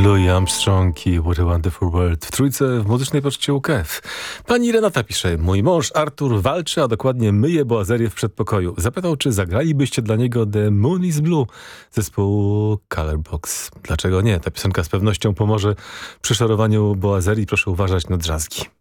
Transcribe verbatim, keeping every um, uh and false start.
Louis Armstrong i What a Wonderful World w trójce w muzycznej poczcie U K F. Pani Renata pisze: mój mąż Artur walczy, a dokładnie myje boazerię w przedpokoju. Zapytał, czy zagralibyście dla niego The Moon is Blue zespołu Colorbox. Dlaczego nie? Ta piosenka z pewnością pomoże przy szorowaniu boazerii. Proszę uważać na drzazgi.